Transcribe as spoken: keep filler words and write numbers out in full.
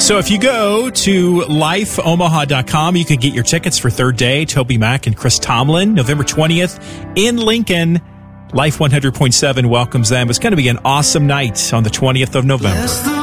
So if you go to life omaha dot com, you can get your tickets for Third Day. Toby Mac and Chris Tomlin, November twentieth in Lincoln. Life one hundred point seven welcomes them. It's going to be an awesome night on the twentieth of November.